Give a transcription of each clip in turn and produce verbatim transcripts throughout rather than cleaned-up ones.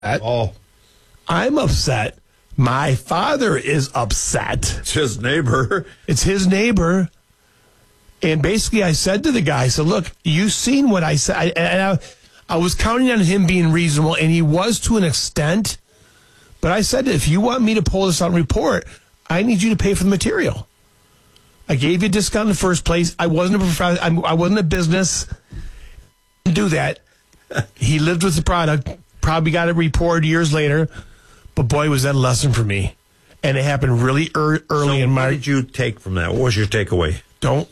Oh, I'm upset. My father is upset. it's his neighbor. It's his neighbor. And basically, I said to the guy, I said, look, you've seen what I said. I, and I, I was counting on him being reasonable, and he was to an extent. But I said, if you want me to pull this on report, I need you to pay for the material. I gave you a discount in the first place. I wasn't a prof- I wasn't a business. Didn't do that. He lived with the product. Probably got it reported years later. But boy, was that a lesson for me. And it happened really er- early So in my... what did you take from that? What was your takeaway? Don't.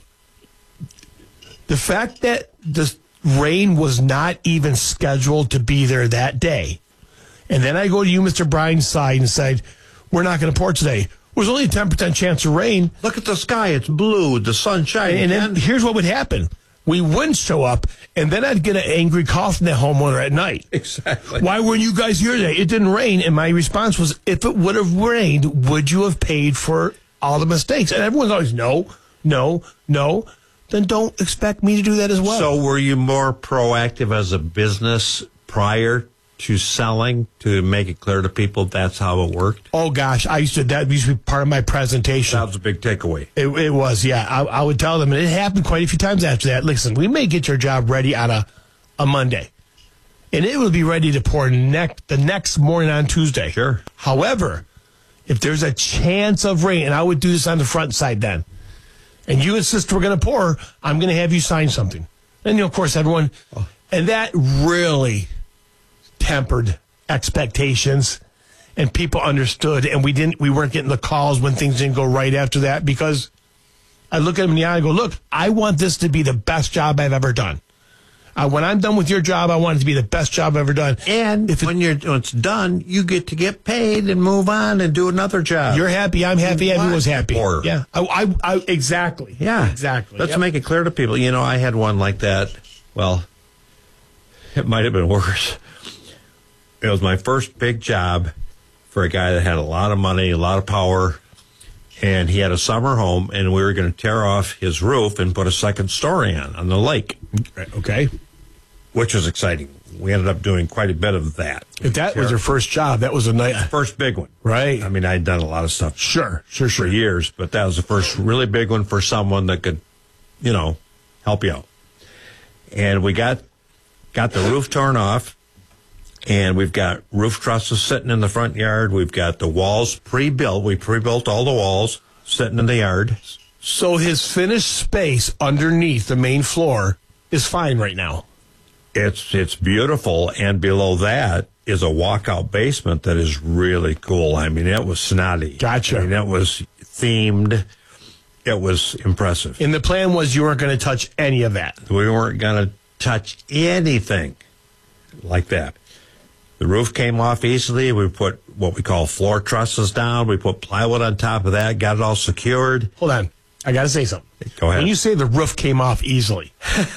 The fact that the rain was not even scheduled to be there that day. And then I go to you, Mister Bryan's side, and said, we're not going to pour today. There's only a ten percent chance of rain. Look at the sky. It's blue. The sun's shining. And then here's what would happen. We wouldn't show up, and then I'd get an angry call from that homeowner at night. Exactly. Why weren't you guys here today? It didn't rain. And my response was, if it would have rained, would you have paid for all the mistakes? And everyone's always, no, no, no. Then don't expect me to do that as well. So were you more proactive as a business prior to selling to make it clear to people that's how it worked? Oh, gosh. I used to, that used to be part of my presentation. That was a big takeaway. It, it was, yeah. I, I would tell them, and it happened quite a few times after that. Listen, we may get your job ready on a, a Monday, and it will be ready to pour next, the next morning on Tuesday. Sure. However, if there's a chance of rain, and I would do this on the front side then, and you insist we're going to pour, I'm going to have you sign something. And, you know, of course, everyone, oh. and that really tempered expectations, and people understood, and we didn't we weren't getting the calls when things didn't go right after that, because I look at them in the eye and go, look, I want this to be the best job I've ever done. Uh, when I'm done with your job, I want it to be the best job I've ever done. And if when, you're, when it's done, you get to get paid and move on and do another job. You're happy, I'm happy, You everyone's happy. Or, yeah, I, I, I, exactly. Yeah, exactly. Let's yep. make it clear to people. You know, I had one like that. Well, it might have been worse. It was my first big job for a guy that had a lot of money, a lot of power, and he had a summer home, and we were going to tear off his roof and put a second story on, on the lake. Okay. Which was exciting. We ended up doing quite a bit of that. If that was your first job, that was a nice... First big one. Right. I mean, I'd done a lot of stuff. Sure, sure, sure. For years, but that was the first really big one for someone that could, you know, help you out. And we got got the roof torn off. And we've got roof trusses sitting in the front yard. We've got the walls pre-built. We pre-built all the walls sitting in the yard. So his finished space underneath the main floor is fine right now. It's it's beautiful. And below that is a walkout basement that is really cool. I mean, it was snotty. Gotcha. I mean, it was themed. It was impressive. And the plan was you weren't going to touch any of that. We weren't going to touch anything like that. The roof came off easily. We put what we call floor trusses down. We put plywood on top of that, got it all secured. Hold on. I got to say something. Go ahead. When you say the roof came off easily.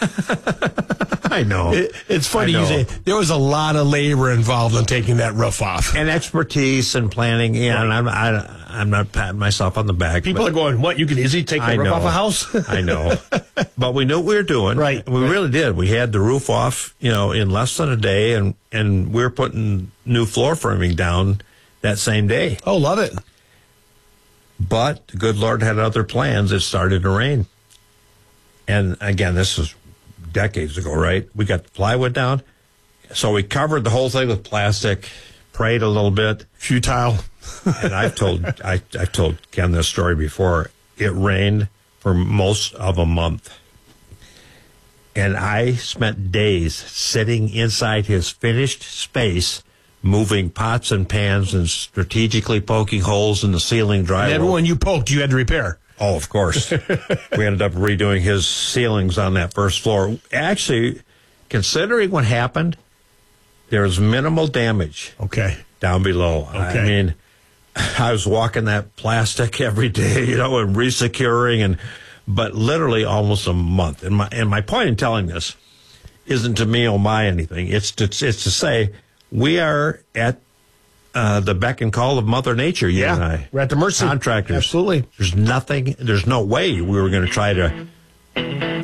I know. It, it's funny you say there was a lot of labor involved in taking that roof off. And expertise and planning. Yeah, right. And I'm, I, I'm not patting myself on the back. People are going, what, you can easily take the I roof know. off a house? I know. But we knew what we were doing. Right. We right. really did. We had the roof off, you know, in less than a day, and, and we were putting new floor framing down that same day. Oh, love it. But the good Lord had other plans. It started to rain. And again, this is decades ago, right? We got the plywood down. So we covered the whole thing with plastic, prayed a little bit. Futile. And I've told I, I've told Ken this story before. It rained for most of a month. And I spent days sitting inside his finished space, moving pots and pans and strategically poking holes in the ceiling drywall. And everyone you poked, you had to repair. Oh, of course. We ended up redoing his ceilings on that first floor. Actually, considering what happened, there was minimal damage. Okay. Down below. Okay. I mean, I was walking that plastic every day, you know, and resecuring, and but literally almost a month. And my and my point in telling this isn't to me oh my anything. It's to it's to say we are at uh, the beck and call of Mother Nature. You yeah, and I. We're at the mercy. Contractors. Absolutely. There's nothing. There's no way we were going to try to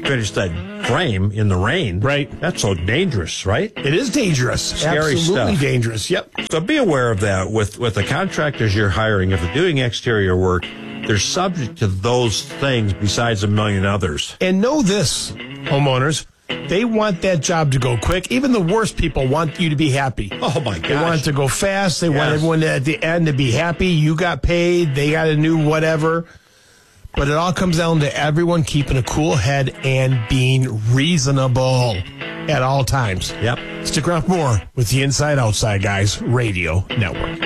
finish that frame in the rain. Right. That's so dangerous, right? It is dangerous. Scary Absolutely stuff. dangerous. Yep. So be aware of that with, with the contractors you're hiring. If they're doing exterior work, they're subject to those things besides a million others. And know this, homeowners, they want that job to go quick. Even the worst people want you to be happy. Oh, my gosh. They want it to go fast. They Yes. want everyone at the end to be happy. You got paid. They got a new whatever. But it all comes down to everyone keeping a cool head and being reasonable at all times. Yep. Stick around for more with the Inside Outside Guys Radio Network.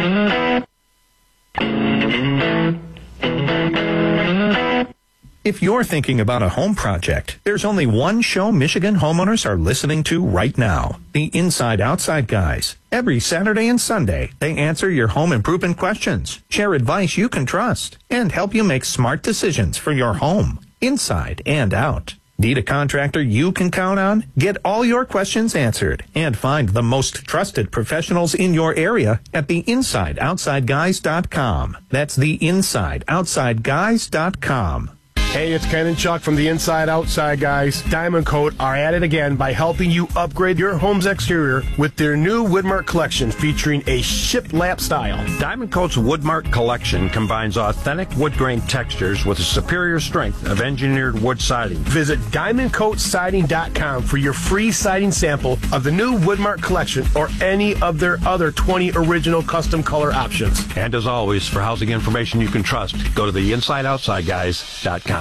If you're thinking about a home project, there's only one show Michigan homeowners are listening to right now, the Inside Outside Guys. Every Saturday and Sunday, they answer your home improvement questions, share advice you can trust, and help you make smart decisions for your home, inside and out. Need a contractor you can count on? Get all your questions answered and find the most trusted professionals in your area at the inside outside guys dot com. That's the inside outside guys dot com. Hey, it's Ken and Chuck from the Inside Outside Guys. Diamond Coat are at it again by helping you upgrade your home's exterior with their new Woodmark collection featuring a shiplap style. Diamond Coat's Woodmark collection combines authentic wood grain textures with a superior strength of engineered wood siding. Visit diamond coat siding dot com for your free siding sample of the new Woodmark collection or any of their other twenty original custom color options. And as always, for housing information you can trust, go to the inside outside guys dot com.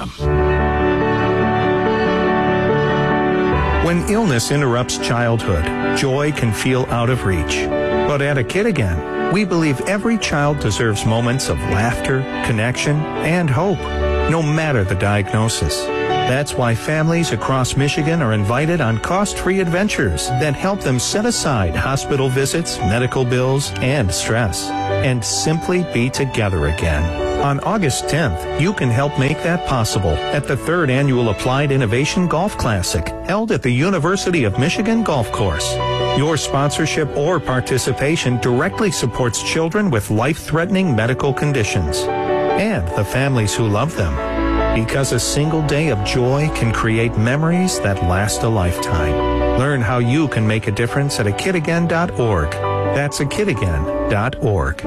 When illness interrupts childhood, joy can feel out of reach. But at A Kid Again, we believe every child deserves moments of laughter, connection, and hope, no matter the diagnosis. That's why families across Michigan are invited on cost-free adventures that help them set aside hospital visits, medical bills, and stress, and simply be together again. On August tenth, you can help make that possible at the third annual Applied Innovation Golf Classic, held at the University of Michigan Golf Course. Your sponsorship or participation directly supports children with life-threatening medical conditions and the families who love them. Because a single day of joy can create memories that last a lifetime. Learn how you can make a difference at a kid again dot org. That's a kid again dot org.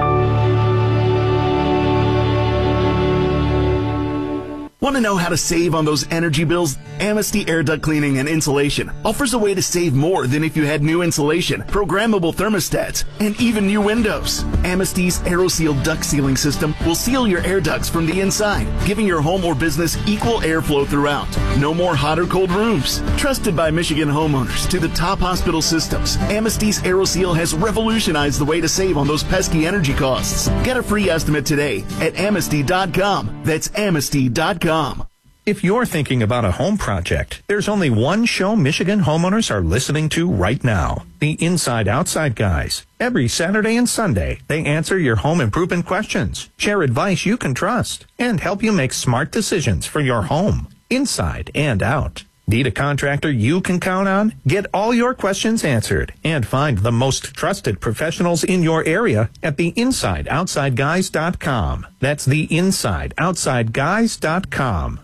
Want to know how to save on those energy bills? Amnesty Air Duct Cleaning and Insulation offers a way to save more than if you had new insulation, programmable thermostats, and even new windows. Amnesty's AeroSeal duct sealing system will seal your air ducts from the inside, giving your home or business equal airflow throughout. No more hot or cold rooms. Trusted by Michigan homeowners to the top hospital systems, Amnesty's AeroSeal has revolutionized the way to save on those pesky energy costs. Get a free estimate today at amnesty dot com. That's amnesty dot com. If you're thinking about a home project, there's only one show Michigan homeowners are listening to right now, the Inside Outside Guys. Every Saturday and Sunday, they answer your home improvement questions, share advice you can trust, and help you make smart decisions for your home, inside and out. Need a contractor you can count on? Get all your questions answered and find the most trusted professionals in your area at the inside outside guys dot com. That's the inside outside guys dot com.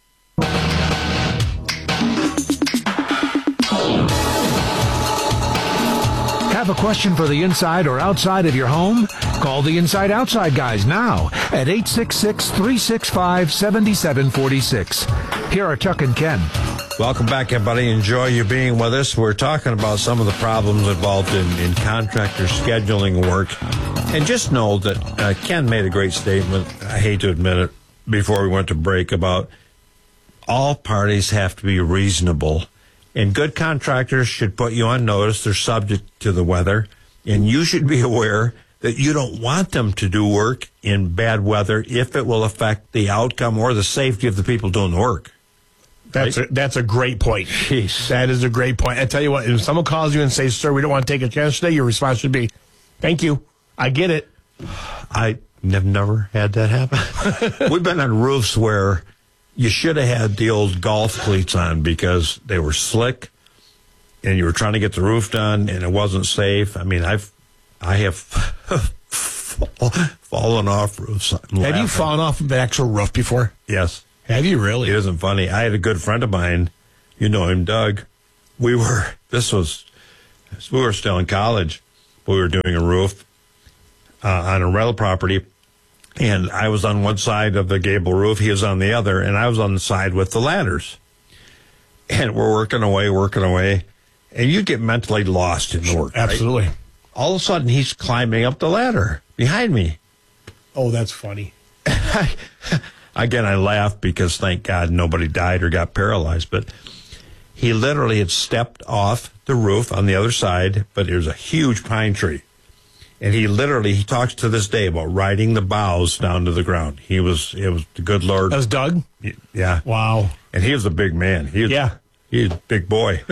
Have a question for the inside or outside of your home? Call the Inside Outside Guys now at eight six six, three six five, seven seven four six. Here are Chuck and Ken. Welcome back, everybody. Enjoy you being with us. We're talking about some of the problems involved in, in contractor scheduling work. And just know that uh, Ken made a great statement, I hate to admit it, before we went to break, about all parties have to be reasonable. And good contractors should put you on notice. They're subject to the weather. And you should be aware that you don't want them to do work in bad weather if it will affect the outcome or the safety of the people doing the work. That's a, that's a great point. Jeez. That is a great point. I tell you what, if someone calls you and says, sir, we don't want to take a chance today, your response should be, thank you. I get it. I have never had that happen. We've been on roofs where you should have had the old golf cleats on because they were slick and you were trying to get the roof done and it wasn't safe. I mean, I've, I have fallen off roofs. Have you fallen off the actual roof before? Yes. Have you really? It isn't funny. I had a good friend of mine, you know him, Doug. We were, this was, we were still in college. We were doing a roof uh, on a rental property, and I was on one side of the gable roof, he was on the other, and I was on the side with the ladders. And we're working away, working away, and you get mentally lost in the work. Absolutely. Right? All of a sudden, he's climbing up the ladder behind me. Oh, that's funny. Again, I laugh because thank God nobody died or got paralyzed, but he literally had stepped off the roof on the other side, but there's a huge pine tree. And he literally, he talks to this day about riding the boughs down to the ground. He was, it was the good Lord. That was Doug? Yeah. Wow. And he was a big man. He was, Yeah. He was a big boy.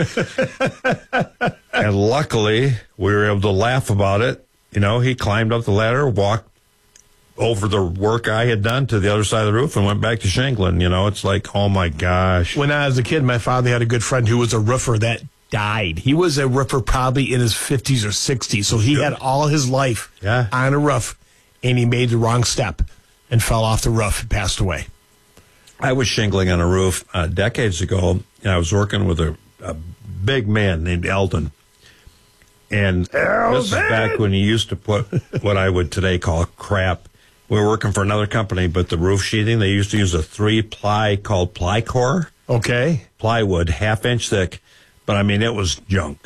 And luckily, we were able to laugh about it. You know, he climbed up the ladder, walked over the work I had done to the other side of the roof and went back to shingling. You know, it's like, oh my gosh. When I was a kid, my father had a good friend who was a roofer that died. He was a roofer probably in his fifties or sixties, so he had all his life Yeah. on a roof, and he made the wrong step and fell off the roof and passed away. I was shingling on a roof uh, decades ago, and I was working with a, a big man named Eldon. And this is back when he used to put what I would today call crap. We were working for another company, but the roof sheathing, they used to use a three-ply called Plycore. Okay. Plywood, half inch thick. But, I mean, it was junk.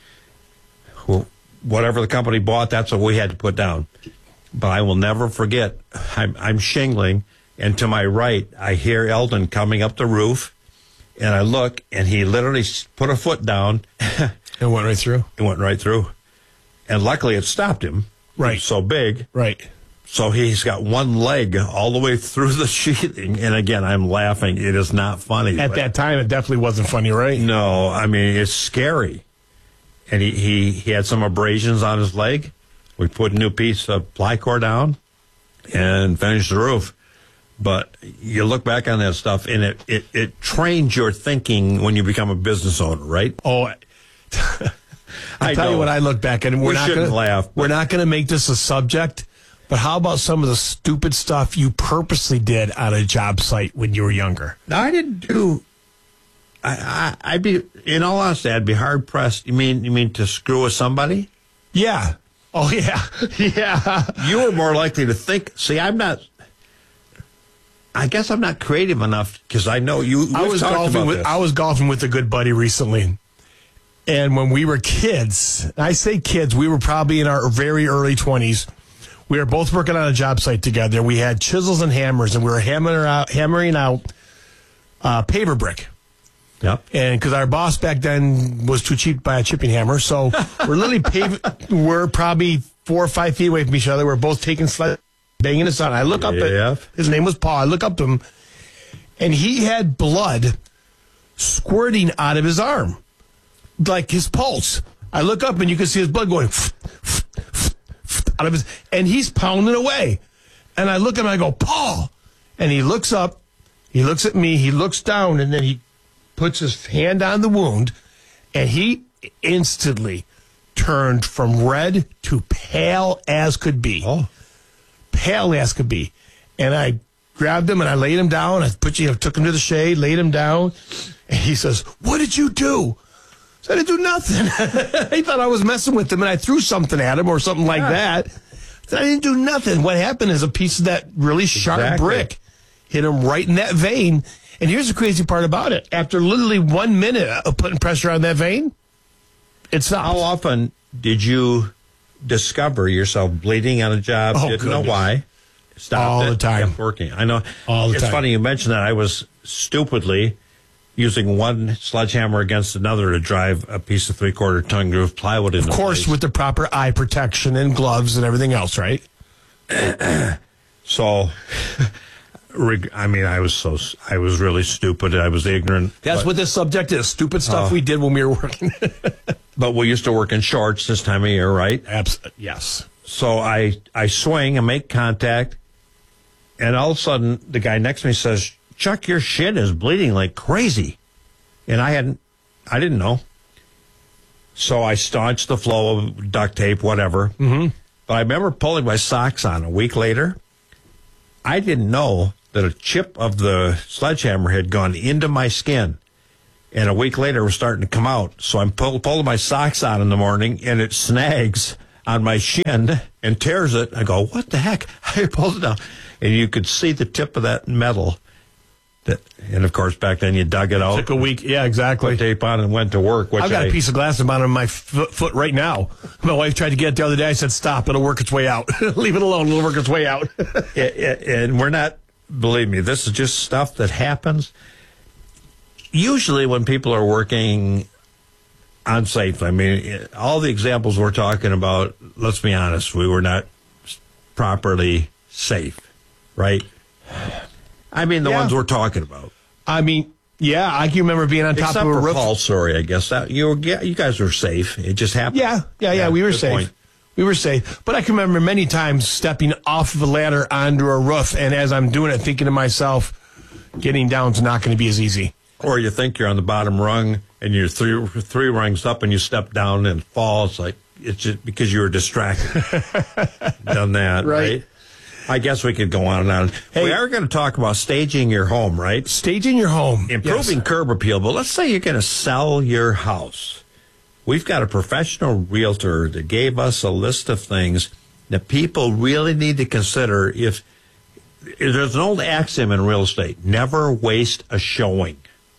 Well, whatever the company bought, that's what we had to put down. But I will never forget, I'm, I'm shingling, and to my right, I hear Eldon coming up the roof, and I look, and he literally put a foot down. It went right through? It went right through. And luckily, it stopped him. Right. He was so big. Right. So he's got one leg all the way through the sheathing. And again, I'm laughing. It is not funny. At that time, it definitely wasn't funny, right? No, I mean, it's scary. And he, he, he had some abrasions on his leg. We put a new piece of Plycore down and finished the roof. But you look back on that stuff, and it, it, it trains your thinking when you become a business owner, right? Oh, I tell know. you what I look back and we're We not shouldn't gonna, laugh, but- We're not going to make this a subject, but how about some of the stupid stuff you purposely did on a job site when you were younger? No, I didn't do. I, I I'd be in all honesty, I'd be hard pressed. You mean you mean to screw with somebody? Yeah. Oh yeah. Yeah. You were more likely to think. See, I'm not. I guess I'm not creative enough because I know you. I we've was talked golfing about with this. I was golfing with a good buddy recently. And when we were kids, I say kids, we were probably in our very early twenties. We were both working on a job site together. We had chisels and hammers, and we were hammering out, hammering out uh, paver brick. Yep. And because our boss back then was too cheap to buy a chipping hammer, so we're literally paving. We're probably four or five feet away from each other. We're both taking sled, banging us on. I look up Yep. at his name was Paul. I look up to him, and he had blood squirting out of his arm, like his pulse. I look up and you can see his blood going out of his, and he's pounding away. And I look at him and I go, Paul. And he looks up, he looks at me, he looks down, and then he puts his hand on the wound, and he instantly turned from red to pale as could be. Oh. Pale as could be. And I grabbed him and I laid him down. I put you know, took him to the shade, laid him down. And he says, "What did you do?" I said, "I didn't do nothing." He thought I was messing with him, and I threw something at him or something like Yeah. that. I said, "I didn't do nothing." What happened is a piece of that really sharp Exactly. brick hit him right in that vein. And here's the crazy part about it. After literally one minute of putting pressure on that vein, it stopped. How often did you discover yourself bleeding on a job? Oh, Didn't know goodness. why. Stopped All it, the time. kept working. I know. All the it's time. funny you mentioned that. I was stupidly using one sledgehammer against another to drive a piece of three-quarter ton groove plywood into Of course, place. with the proper eye protection and gloves and everything else, right? So, reg- I mean, I was so, I was really stupid. I was ignorant. That's but, what this subject is. Stupid stuff Oh. we did when we were working. but we used to work in shorts this time of year, right? Abs- yes. So I, I swing and make contact, and all of a sudden, the guy next to me says, "Chuck, your shit is bleeding like crazy." And I hadn't, I didn't know. So I staunched the flow of duct tape, whatever. Mm-hmm. But I remember pulling my socks on a week later. I didn't know that a chip of the sledgehammer had gone into my skin. And a week later, it was starting to come out. So I'm pull, pulling my socks out in the morning, and it snags on my shin and tears it. I go, what the heck? I pulled it out. And you could see the tip of that metal. That, and, of course, back then you dug it out. Took a week. Yeah, exactly. Put tape on and went to work. Which I've got I, a piece of glass in on my foot, foot right now. My wife tried to get it the other day. I said, stop. It'll work its way out. Leave it alone. It'll work its way out. And we're not, believe me, this is just stuff that happens. Usually when people are working unsafely, I mean, all the examples we're talking about, let's be honest, we were not properly safe, right? I mean, the Yeah. ones we're talking about. I mean, yeah, I can remember being on top Except of a for roof. Paul's story, I guess. That, you, were, yeah, you guys were safe. It just happened. Yeah, yeah, yeah, we were good safe. point. We were safe. But I can remember many times stepping off of a ladder onto a roof, and as I'm doing it, thinking to myself, getting down's not going to be as easy. Or you think you're on the bottom rung, and you're three, three rungs up, and you step down and fall. It's like, it's just because you were distracted. Done that, Right. right? I guess we could go on and on. Hey. We are going to talk about staging your home, right? Staging your home. Improving Yes. curb appeal. But let's say you're going to sell your house. We've got a professional realtor that gave us a list of things that people really need to consider. If there's an old axiom in real estate, never waste a showing.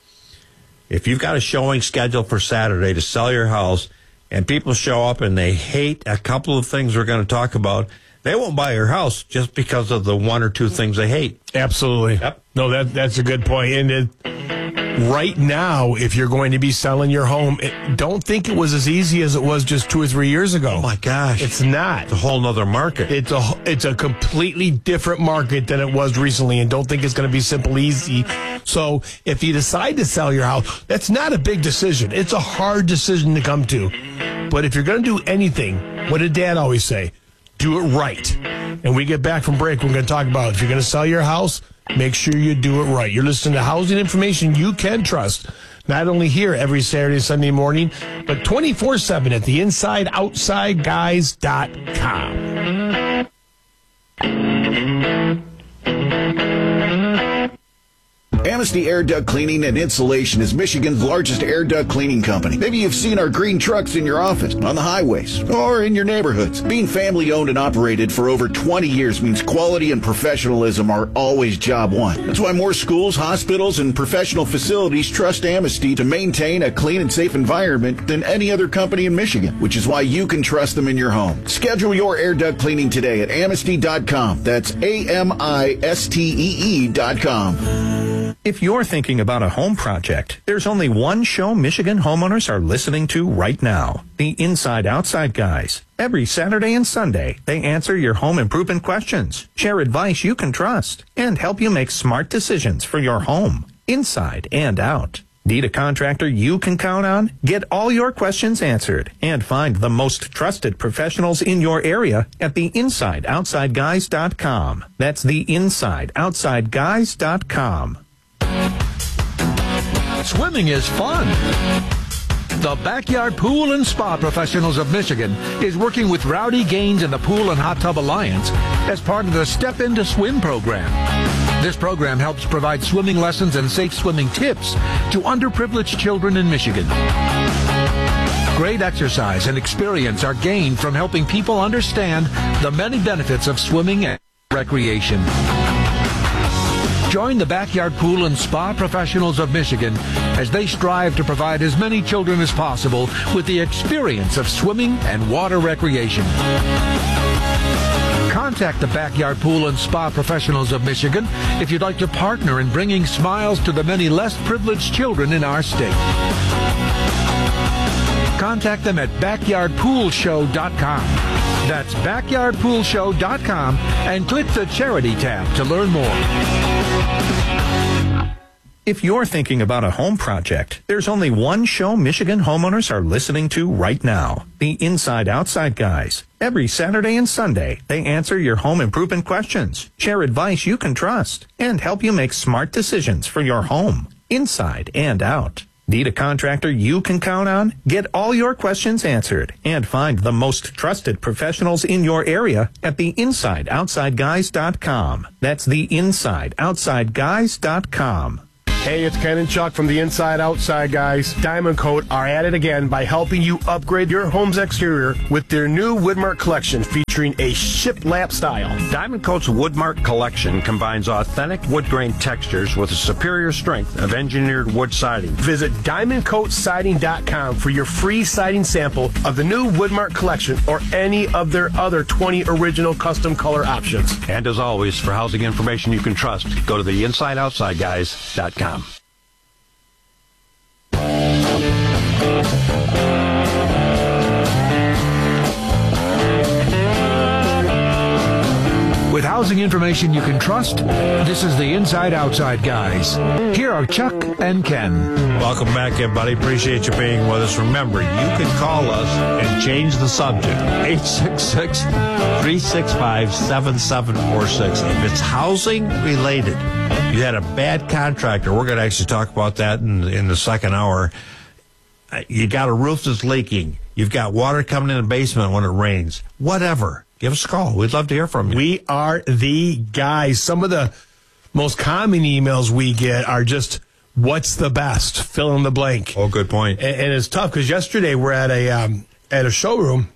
If you've got a showing scheduled for Saturday to sell your house and people show up and they hate a couple of things we're going to talk about, they won't buy your house just because of the one or two things they hate. Absolutely. Yep. No, that that's a good point. And it, right now, if you're going to be selling your home, it, don't think it was as easy as it was just two or three years ago. Oh, my gosh. It's not. It's a whole nother market. It's a it's a completely different market than it was recently, and don't think it's going to be simple, easy. So if you decide to sell your house, that's not a big decision. It's a hard decision to come to. But if you're going to do anything, what did Dad always say? Do it right. And we get back from break, we're going to talk about if you're going to sell your house, make sure you do it right. You're listening to housing information you can trust. Not only here every Saturday, Sunday morning, but twenty-four seven at the inside outside guys dot com. Amnesty Air Duct Cleaning and Insulation is Michigan's largest air duct cleaning company. Maybe you've seen our green trucks in your office, on the highways, or in your neighborhoods. Being family owned and operated for over twenty years means quality and professionalism are always job one. That's why more schools, hospitals, and professional facilities trust Amnesty to maintain a clean and safe environment than any other company in Michigan, which is why you can trust them in your home. Schedule your air duct cleaning today at amnesty dot com. That's A M I S T E E dot com. If you're thinking about a home project, there's only one show Michigan homeowners are listening to right now. The Inside Outside Guys. Every Saturday and Sunday, they answer your home improvement questions, share advice you can trust, and help you make smart decisions for your home, inside and out. Need a contractor you can count on? Get all your questions answered and find the most trusted professionals in your area at the inside outside guys dot com. That's the inside outside guys dot com. Swimming is fun. The Backyard Pool and Spa Professionals of Michigan is working with Rowdy Gaines and the Pool and Hot Tub Alliance as part of the Step Into Swim program. This program helps provide swimming lessons and safe swimming tips to underprivileged children in Michigan. Great exercise and experience are gained from helping people understand the many benefits of swimming and recreation. Join the Backyard Pool and Spa Professionals of Michigan as they strive to provide as many children as possible with the experience of swimming and water recreation. Contact the Backyard Pool and Spa Professionals of Michigan if you'd like to partner in bringing smiles to the many less privileged children in our state. Contact them at backyard pool show dot com. That's backyard pool show dot com and click the Charity tab to learn more. If you're thinking about a home project, there's only one show Michigan homeowners are listening to right now. The Inside Outside Guys. Every Saturday and Sunday, they answer your home improvement questions, share advice you can trust, and help you make smart decisions for your home, inside and out. Need a contractor you can count on? Get all your questions answered and find the most trusted professionals in your area at the inside outside guys dot com. That's the inside outside guys dot com. Hey, it's Ken and Chuck from the Inside Outside Guys. Diamond Coat are at it again by helping you upgrade your home's exterior with their new Woodmark collection featuring a shiplap style. Diamond Coat's Woodmark collection combines authentic wood grain textures with a superior strength of engineered wood siding. Visit diamond coat siding dot com for your free siding sample of the new Woodmark collection or any of their other twenty original custom color options. And as always, for housing information you can trust, go to the inside outside guys dot com. With housing information you can trust, this is the Inside Outside Guys. Here are Chuck and Ken. Welcome back, everybody. Appreciate you being with us. Remember, you can call us and change the subject. eight six six, three six five, seven seven four six. If it's housing related, you had a bad contractor. We're going to actually talk about that in, in the second hour. You got a roof that's leaking. You've got water coming in the basement when it rains. Whatever. Give us a call. We'd love to hear from you. We are the guys. Some of the most common emails we get are just, what's the best? Fill in the blank. Oh, good point. And, and it's tough because yesterday we're at a um, at a showroom,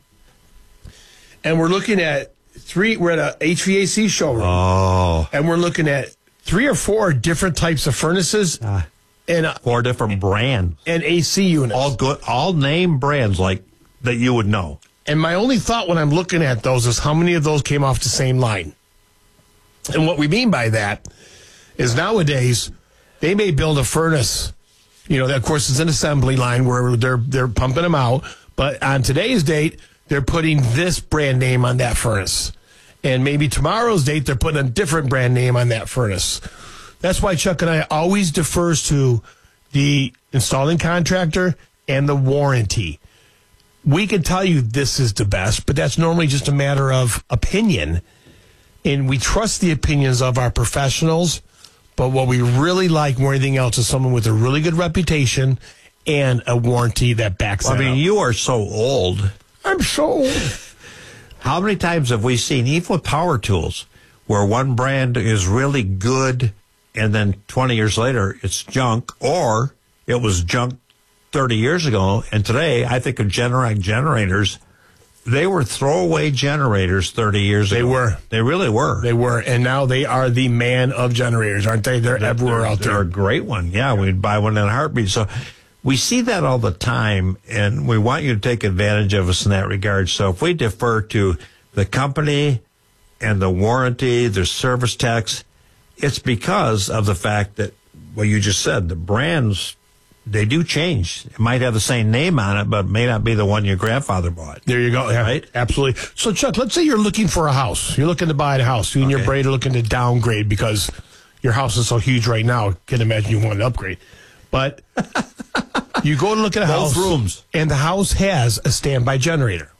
and we're looking at three. We're at a H V A C showroom, Oh. and we're looking at three or four different types of furnaces Uh, and uh, Four different brands. and A C units. All good. All name brands like that you would know. And my only thought when I'm looking at those is how many of those came off the same line. And what we mean by that is nowadays they may build a furnace. You know, that, of course, it's an assembly line where they're they're pumping them out. But on today's date, they're putting this brand name on that furnace. And maybe tomorrow's date, they're putting a different brand name on that furnace. That's why Chuck and I always defers to the installing contractor and the warranty. We can tell you this is the best, but that's normally just a matter of opinion. And we trust the opinions of our professionals. But what we really like more than anything else is someone with a really good reputation and a warranty that backs I it mean, up. you are so old. I'm so old. How many times have we seen, even with power tools, where one brand is really good and then twenty years later it's junk, or it was junk thirty years ago, and today I think of Generac generators. They were throwaway generators thirty years They ago. were. They really were. They were, and now they are the man of generators, aren't they? They're, They're- everywhere out They're there. a great one. Yeah, we'd buy one in a heartbeat. So we see that all the time, and we want you to take advantage of us in that regard. So if we defer to the company and the warranty, the service tax, it's because of the fact that, well, you just said, the brands, they do change. It might have the same name on it, but it may not be the one your grandfather bought. There you go. Yeah, Right? absolutely. So, Chuck, let's say you're looking for a house. You're looking to buy a house. You and your Okay. braid are looking to downgrade because your house is so huge right now. Can't imagine you want to upgrade. But you go to look at a Both house. rooms. And the house has a standby generator.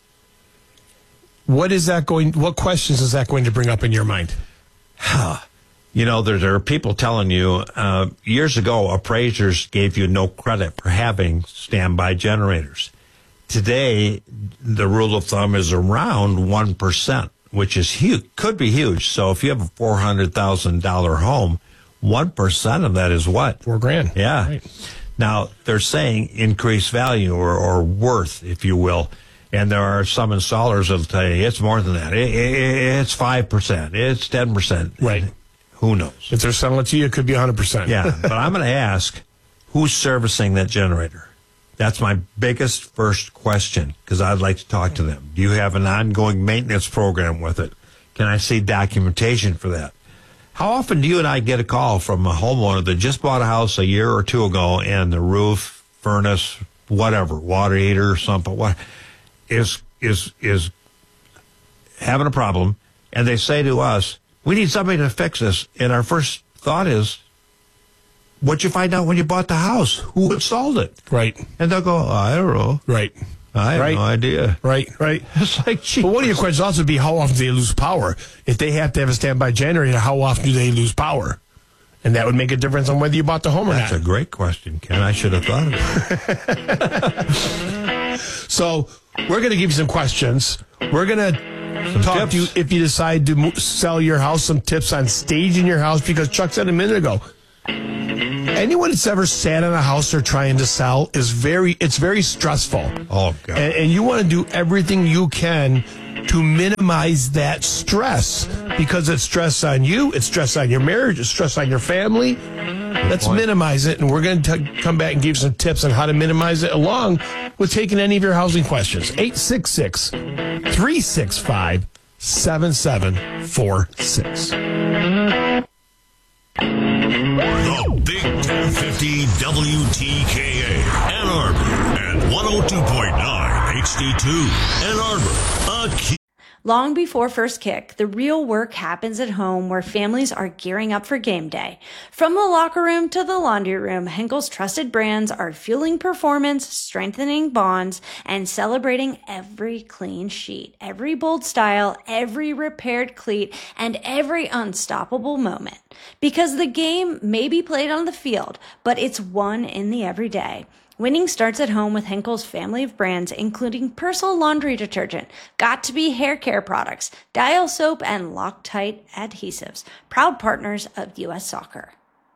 What is that going, what questions is that going to bring up in your mind? You know, there, there are people telling you, uh, years ago, appraisers gave you no credit for having standby generators. Today, the rule of thumb is around one percent, which is huge, could be huge. So if you have a four hundred thousand dollars home, one percent of that is what? Four grand. Yeah. Right. Now, they're saying increased value or, or worth, if you will. And there are some installers that'll tell you it's more than that. It, it, it's five percent. It's ten percent. Right. Who knows? If they're selling it to you, it could be one hundred percent. Yeah, but I'm going to ask, who's servicing that generator? That's my biggest first question, because I'd like to talk to them. Do you have an ongoing maintenance program with it? Can I see documentation for that? How often do you and I get a call from a homeowner that just bought a house a year or two ago and the roof, furnace, whatever, water heater, something, what, is, is, is having a problem, and they say to us, we need somebody to fix this. And our first thought is, what'd you find out when you bought the house? Who installed it? Right. And they'll go, I don't know. Right. I have Right. no idea. Right. Right. It's like, gee. But one of your questions also would be how often do they lose power? If they have to have a standby generator, how often do they lose power? And that would make a difference on whether you bought the home or That's not. a great question, Ken. I should have thought of it. So we're going to give you some questions. We're going to talk tips. to you if you decide to mo- sell your house, some tips on staging your house, because Chuck said a minute ago, anyone that's ever sat in a house they're trying to sell is very, it's very stressful. Oh, God. And, and you want to do everything you can to minimize that stress, because it's stress on you, it's stress on your marriage, it's stress on your family. Let's point. minimize it, and we're going to come back and give you some tips on how to minimize it, along with taking any of your housing questions. eight six six, three six five, seven seven four six. The Big ten fifty W T K A Ann Arbor and one oh two point nine H D two Ann Arbor. A key. Long before first kick, the real work happens at home, where families are gearing up for game day. From the locker room to the laundry room, Henkel's trusted brands are fueling performance, strengthening bonds, and celebrating every clean sheet, every bold style, every repaired cleat, and every unstoppable moment. Because the game may be played on the field, but it's won in the everyday. Winning starts at home with Henkel's family of brands, including Persil laundry detergent, Got2b hair care products, Dial soap, and Loctite adhesives. Proud partners of U S Soccer.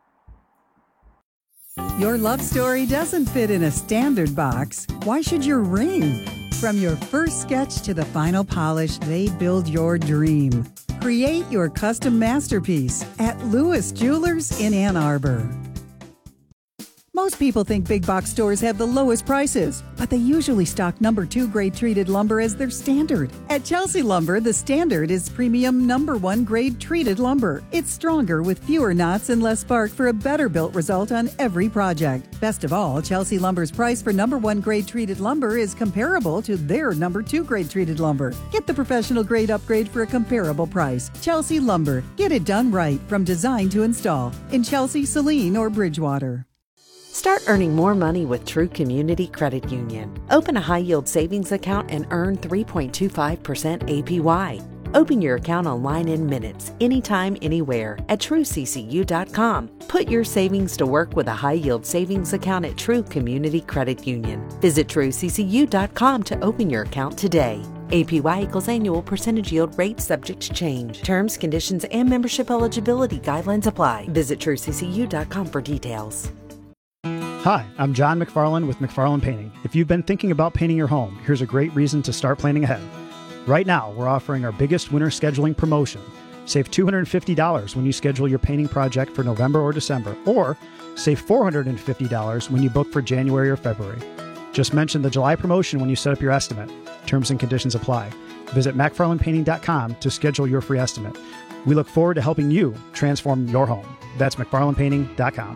Your love story doesn't fit in a standard box. Why should your ring? From your first sketch to the final polish, they build your dream. Create your custom masterpiece at Lewis Jewelers in Ann Arbor. Most people think big box stores have the lowest prices, but they usually stock number two grade treated lumber as their standard. At Chelsea Lumber, the standard is premium number one grade treated lumber. It's stronger with fewer knots and less bark for a better built result on every project. Best of all, Chelsea Lumber's price for number one grade treated lumber is comparable to their number two grade treated lumber. Get the professional grade upgrade for a comparable price. Chelsea Lumber. Get it done right from design to install in Chelsea, Saline, or Bridgewater. Start earning more money with True Community Credit Union. Open a high-yield savings account and earn three point two five percent A P Y. Open your account online in minutes, anytime, anywhere at true c c u dot com. Put your savings to work with a high-yield savings account at True Community Credit Union. Visit true c c u dot com to open your account today. A P Y equals annual percentage yield rate subject to change. Terms, conditions, and membership eligibility guidelines apply. Visit true c c u dot com for details. Hi, I'm John McFarland with McFarland Painting. If you've been thinking about painting your home, here's a great reason to start planning ahead. Right now, we're offering our biggest winter scheduling promotion. Save two hundred fifty dollars when you schedule your painting project for November or December, or save four hundred fifty dollars when you book for January or February. Just mention the July promotion when you set up your estimate. Terms and conditions apply. Visit macfarland painting dot com to schedule your free estimate. We look forward to helping you transform your home. That's macfarland painting dot com.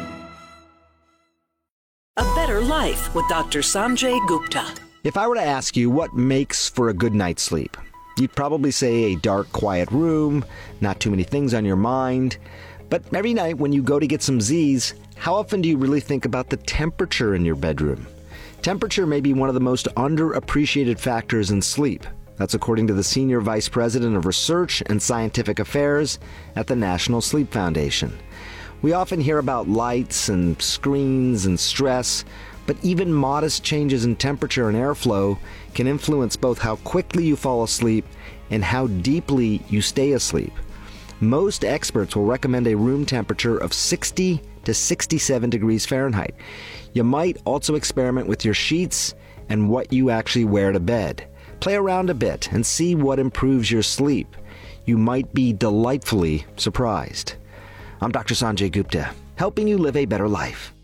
A Better Life with Doctor Sanjay Gupta. If I were to ask you what makes for a good night's sleep, you'd probably say a dark, quiet room, not too many things on your mind. But every night when you go to get some Z's, how often do you really think about the temperature in your bedroom? Temperature may be one of the most underappreciated factors in sleep. That's according to the Senior Vice President of Research and Scientific Affairs at the National Sleep Foundation. We often hear about lights and screens and stress, but even modest changes in temperature and airflow can influence both how quickly you fall asleep and how deeply you stay asleep. Most experts will recommend a room temperature of sixty to sixty-seven degrees Fahrenheit. You might also experiment with your sheets and what you actually wear to bed. Play around a bit and see what improves your sleep. You might be delightfully surprised. I'm Doctor Sanjay Gupta, helping you live a better life.